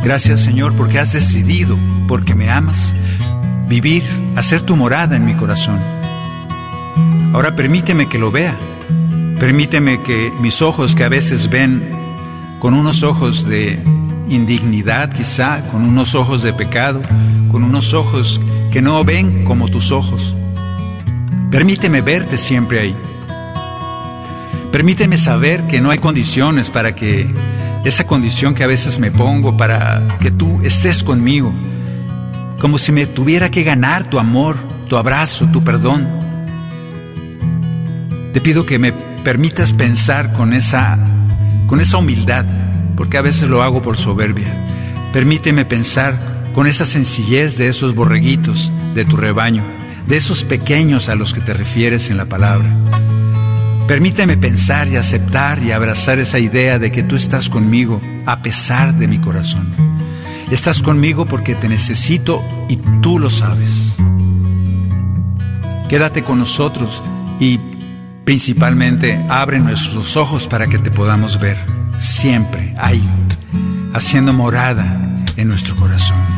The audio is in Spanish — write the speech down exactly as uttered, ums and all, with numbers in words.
Gracias, Señor, porque has decidido, porque me amas, vivir, hacer tu morada en mi corazón. Ahora permíteme que lo vea. Permíteme que mis ojos, que a veces ven con unos ojos de indignidad, quizá, con unos ojos de pecado, con unos ojos que no ven como tus ojos, permíteme verte siempre ahí. Permíteme saber que no hay condiciones para que esa condición que a veces me pongo para que tú estés conmigo, como si me tuviera que ganar tu amor, tu abrazo, tu perdón. Te pido que me permitas pensar con esa, con esa humildad, porque a veces lo hago por soberbia. Permíteme pensar con esa sencillez de esos borreguitos de tu rebaño, de esos pequeños a los que te refieres en la palabra. Permíteme pensar y aceptar y abrazar esa idea de que tú estás conmigo a pesar de mi corazón. Estás conmigo porque te necesito y tú lo sabes. Quédate con nosotros y principalmente abre nuestros ojos para que te podamos ver siempre ahí, haciendo morada en nuestro corazón.